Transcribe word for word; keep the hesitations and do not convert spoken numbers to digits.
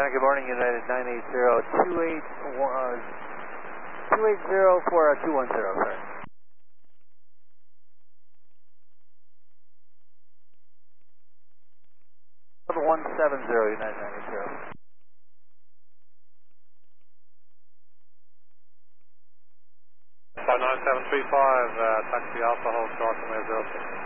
Center, good morning, United nine eight zero, two eight one, two eight zero for uh, two one zero, sorry. one seven zero, United nine eight zero. nine seven three five, uh, taxi Alpha, hold short from zero six.